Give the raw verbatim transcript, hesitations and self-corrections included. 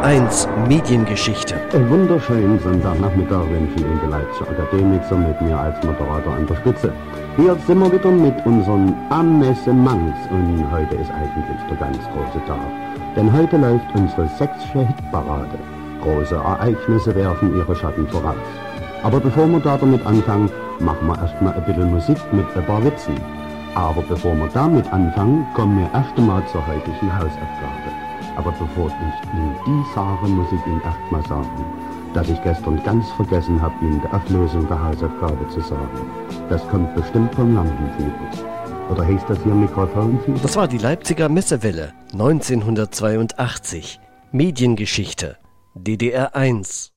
eins Mediengeschichte. Ein wunderschönen Sonntagnachmittag wünschen Ihnen die Leipziger Akademiker mit mir als Moderator an der Spitze. Hier sind wir wieder mit unseren Amessements und heute ist eigentlich der ganz große Tag. Denn heute läuft unsere sächsische Hitparade. Große Ereignisse werfen ihre Schatten voraus. Aber bevor wir da damit anfangen, machen wir erstmal ein bisschen Musik mit ein paar Witzen. Aber bevor wir damit anfangen, kommen wir erst einmal zur heutigen Hausaufgabe. Aber bevor ich Ihnen die sage, muss ich Ihnen erstmal sagen, dass ich gestern ganz vergessen habe, Ihnen die Auflösung der Hausaufgabe zu sagen. Das kommt bestimmt vom Lampenfieber. Oder heißt das hier Mikrofonfieber? Das war die Leipziger Messewelle neunzehnhundertzweiundachtzig. Mediengeschichte D D R eins.